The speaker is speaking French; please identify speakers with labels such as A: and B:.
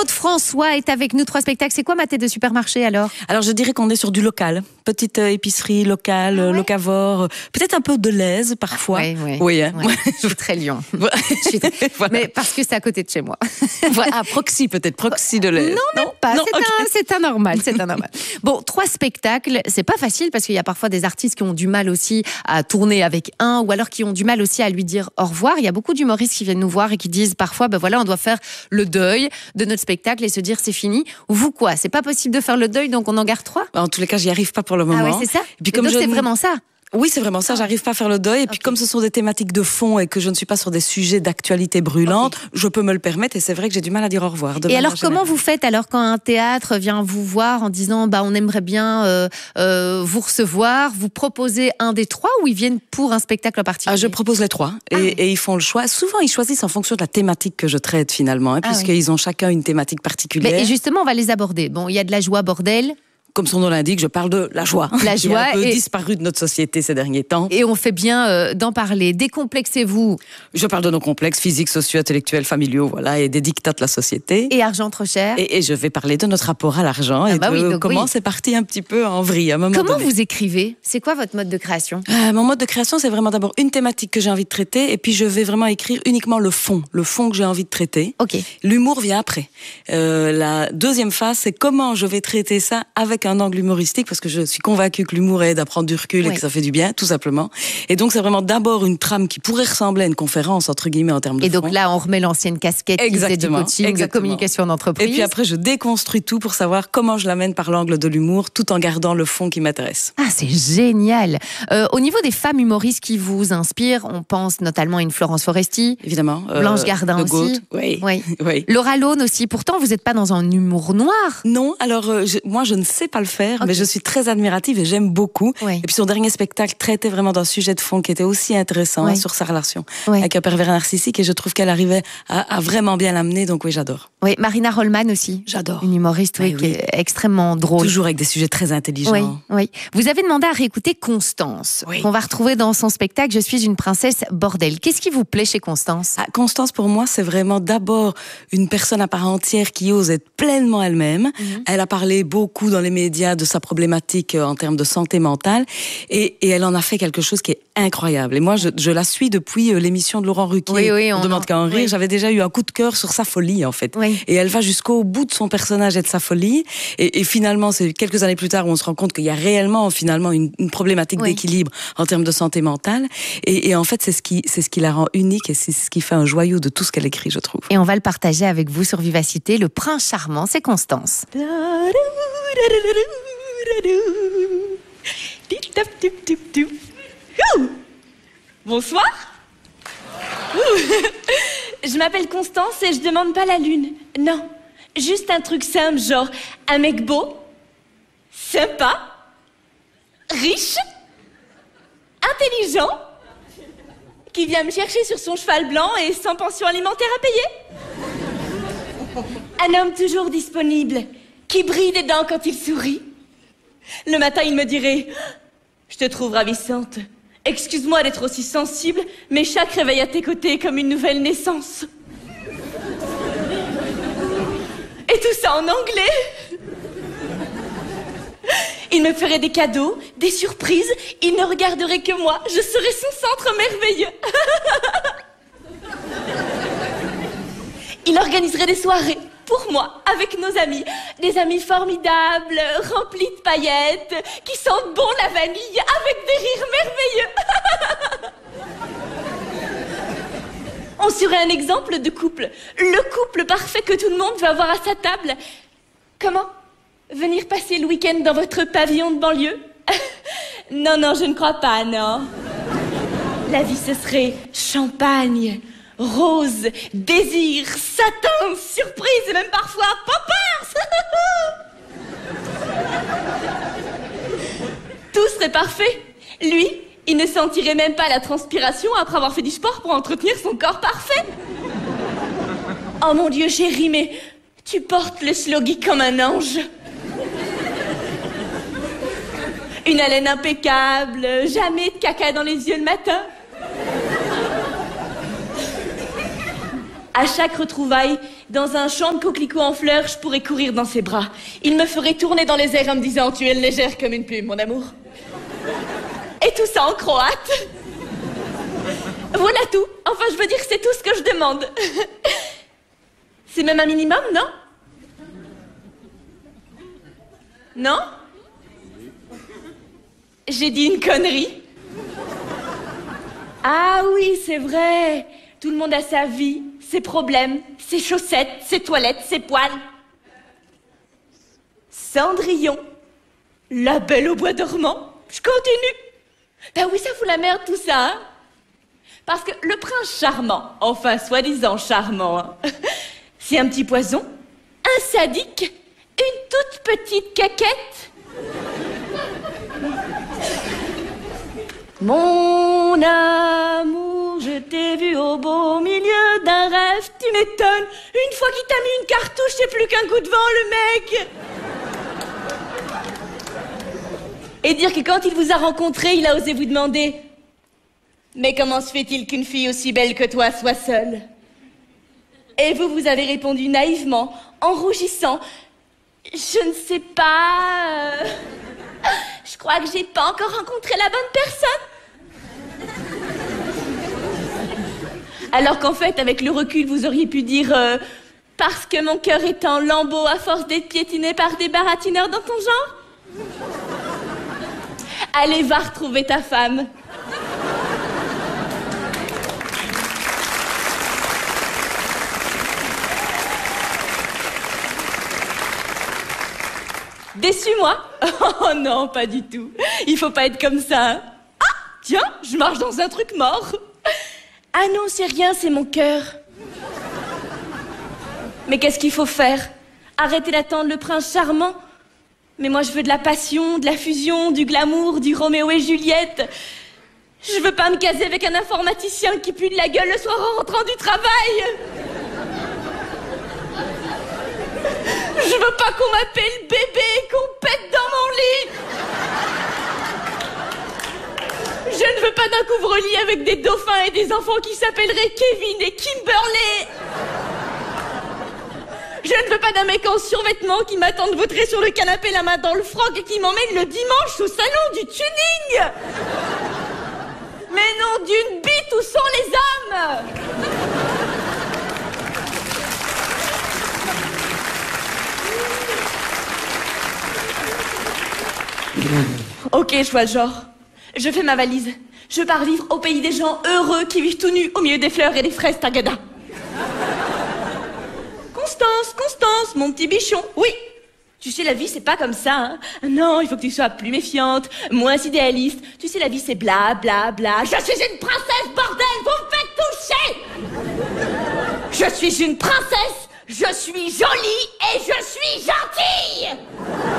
A: Claude François est avec nous. 3 spectacles. C'est quoi ma tête de supermarché alors?
B: Alors je dirais qu'on est sur du local. Petite épicerie locale, locavore, peut-être un peu de l'aise parfois.
A: Oui, hein. Je suis très Lyon. Voilà. Mais parce que c'est à côté de chez moi.
B: Voilà, proxy peut-être, proxy de l'aise.
A: Non, même pas. C'est un normal. Bon, 3 spectacles, c'est pas facile parce qu'il y a parfois des artistes qui ont du mal aussi à tourner avec un ou alors qui ont du mal aussi à lui dire au revoir. Il y a beaucoup d'humoristes qui viennent nous voir et qui disent parfois, on doit faire le deuil de notre spectacle et se dire c'est fini. Vous quoi? C'est pas possible de faire le deuil, donc on en garde 3?
B: En tous les cas, j'y arrive pas pour le moment.
A: Ah ouais, c'est ça.
B: Et puis
A: donc c'est vraiment ça.
B: Oui, c'est vraiment ça. J'arrive pas à faire le deuil. Et puis, comme ce sont des thématiques de fond et que je ne suis pas sur des sujets d'actualité brûlante, je peux me le permettre. Et c'est vrai que j'ai du mal à dire au revoir.
A: Et alors, comment vous faites alors quand un théâtre vient vous voir en disant, on aimerait bien vous recevoir, vous proposez un des 3 ou ils viennent pour un spectacle particulier?
B: Je propose les 3 et ils font le choix. Souvent, ils choisissent en fonction de la thématique que je traite finalement, puisqu'ils ont chacun une thématique particulière.
A: Et justement, on va les aborder. Bon, il y a de la joie, bordel.
B: Comme son nom l'indique, je parle de la joie.
A: La joie
B: qui a un peu disparu de notre société ces derniers temps.
A: Et on fait bien d'en parler. Décomplexez-vous.
B: Je parle de nos complexes physiques, sociaux, intellectuels, familiaux, et des dictats de la société.
A: Et argent trop cher.
B: Et je vais parler de notre rapport à l'argent et de comment c'est parti un petit peu en vrille à un moment
A: Comment
B: donné.
A: vous écrivez? C'est quoi votre mode de création?
B: Mon mode de création, c'est vraiment d'abord une thématique que j'ai envie de traiter et puis je vais vraiment écrire uniquement le fond que j'ai envie de traiter.
A: Okay.
B: L'humour vient après. La deuxième phase, c'est comment je vais traiter ça avec un angle humoristique, parce que je suis convaincue que l'humour aide à prendre du recul et que ça fait du bien, tout simplement. Et donc, c'est vraiment d'abord une trame qui pourrait ressembler à une conférence, entre guillemets, en termes de fond.
A: Et donc là, on remet l'ancienne casquette qui fait du coaching, de communication d'entreprise.
B: Et puis après, je déconstruis tout pour savoir comment je l'amène par l'angle de l'humour, tout en gardant le fond qui m'intéresse.
A: Ah, c'est génial. Au niveau des femmes humoristes qui vous inspirent, on pense notamment à une Florence Foresti.
B: Évidemment.
A: Blanche Gardin aussi.
B: Oui.
A: Laura Lone aussi. Pourtant, vous n'êtes pas dans un humour noir.
B: Non, alors moi, je ne sais pas le faire. Mais je suis très admirative et j'aime beaucoup. Et puis son dernier spectacle traitait vraiment d'un sujet de fond qui était aussi intéressant sur sa relation avec un pervers narcissique et je trouve qu'elle arrivait à vraiment bien l'amener, donc oui, j'adore.
A: Oui, Marina Rollman aussi.
B: J'adore.
A: Une humoriste qui est extrêmement drôle.
B: Toujours avec des sujets très intelligents.
A: Oui. Vous avez demandé à réécouter Constance, qu'on va retrouver dans son spectacle Je suis une princesse bordel. Qu'est-ce qui vous plaît chez Constance?
B: Constance, pour moi, c'est vraiment d'abord une personne à part entière qui ose être pleinement elle-même. Elle a parlé beaucoup dans les médias de sa problématique en termes de santé mentale et elle en a fait quelque chose qui est incroyable. Et moi, je la suis depuis l'émission de Laurent Ruquier. On demande qu'à en rire. J'avais déjà eu un coup de cœur sur sa folie, en fait. Et elle va jusqu'au bout de son personnage et de sa folie. Et finalement, c'est quelques années plus tard où on se rend compte qu'il y a réellement, finalement, une problématique d'équilibre en termes de santé mentale. Et en fait, c'est ce qui la rend unique et c'est ce qui fait un joyau de tout ce qu'elle écrit, je trouve.
A: Et on va le partager avec vous sur Vivacité. Le prince charmant, c'est Constance.
C: Bonsoir. Je m'appelle Constance et je demande pas la lune. Non, juste un truc simple, genre un mec beau, sympa, riche, intelligent, qui vient me chercher sur son cheval blanc et sans pension alimentaire à payer. Un homme toujours disponible, qui brille des dents quand il sourit. Le matin, il me dirait « Je te trouve ravissante. Excuse-moi d'être aussi sensible, mais chaque réveil à tes côtés est comme une nouvelle naissance. » Et tout ça en anglais. Il me ferait des cadeaux, des surprises. Il ne regarderait que moi. Je serais son centre merveilleux. Il organiserait des soirées pour moi, avec nos amis. Des amis formidables, remplis de paillettes, qui sentent bon la vanille, avec des rires merveilleux. On serait un exemple de couple. Le couple parfait que tout le monde veut avoir à sa table. Comment? Venir passer le week-end dans votre pavillon de banlieue? Non, je ne crois pas, non. La vie, ce serait champagne, rose, désir, satin, surprise et même parfois poppers. Tout serait parfait. Lui, il ne sentirait même pas la transpiration après avoir fait du sport pour entretenir son corps parfait. Oh mon Dieu, chérie, mais tu portes le sloggy comme un ange. Une haleine impeccable, jamais de caca dans les yeux le matin. À chaque retrouvaille, Dans un champ de coquelicots en fleurs, je pourrais courir dans ses bras. Il me ferait tourner dans les airs en me disant « Tu es légère comme une plume, mon amour. » Et tout ça en croate. Voilà tout. Enfin, je veux dire, c'est tout ce que je demande. C'est même un minimum, non? Non? J'ai dit une connerie. Ah oui, c'est vrai. Tout le monde a sa vie, ses problèmes, ses chaussettes, ses toilettes, ses poils. Cendrillon, la belle au bois dormant. Je continue. Ben oui, ça fout la merde tout ça, hein? Parce que le prince charmant, enfin soi-disant charmant, hein, c'est un petit poison, un sadique, une toute petite caquette. Mon amour, je t'ai vu au beau milieu d'un rêve, tu m'étonnes. Une fois qu'il t'a mis une cartouche, c'est plus qu'un coup de vent, le mec. Et dire que quand il vous a rencontré, il a osé vous demander « Mais comment se fait-il qu'une fille aussi belle que toi soit seule ?» Et vous avez répondu naïvement, en rougissant « Je ne sais pas... Je crois que j'ai pas encore rencontré la bonne personne. » Alors qu'en fait, avec le recul, vous auriez pu dire parce que mon cœur est en lambeaux à force d'être piétiné par des baratineurs dans ton genre. Allez, va retrouver ta femme. Déçu, moi? Oh non, pas du tout. Il faut pas être comme ça. Hein. Ah, tiens, je marche dans un truc mort. Ah non, c'est rien, c'est mon cœur. Mais qu'est-ce qu'il faut faire? Arrêter d'attendre le prince charmant? Mais moi, je veux de la passion, de la fusion, du glamour, du Roméo et Juliette. Je veux pas me caser avec un informaticien qui pue de la gueule le soir en rentrant du travail. Je veux pas qu'on m'appelle bébé et qu'on pète dans mon lit. Je ne veux pas d'un couvre-lit avec des dauphins et des enfants qui s'appelleraient Kevin et Kimberley. Je ne veux pas d'un mec en survêtement qui m'attende vautré sur le canapé, la main dans le froc et qui m'emmène le dimanche au salon du tuning. Mais non, d'une bite, où sont les hommes? Ok, je vois le genre. Je fais ma valise. Je pars vivre au pays des gens heureux qui vivent tout nus au milieu des fleurs et des fraises tagada. Constance, mon petit bichon. Oui, tu sais, la vie, c'est pas comme ça, hein. Non, il faut que tu sois plus méfiante, moins idéaliste. Tu sais, la vie, c'est bla, bla, bla. Je suis une princesse, bordel, vous me faites toucher. Je suis une princesse, je suis jolie et je suis gentille.